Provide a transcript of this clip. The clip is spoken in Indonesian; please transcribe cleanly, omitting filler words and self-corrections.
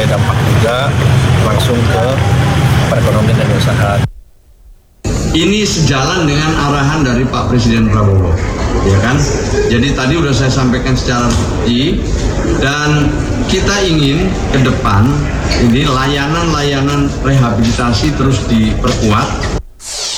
berdampak juga langsung ke perekonomian dan usaha. Ini sejalan dengan arahan dari Pak Presiden Prabowo, ya kan? Jadi tadi udah saya sampaikan secara rinci, dan kita ingin ke depan ini layanan-layanan rehabilitasi terus diperkuat.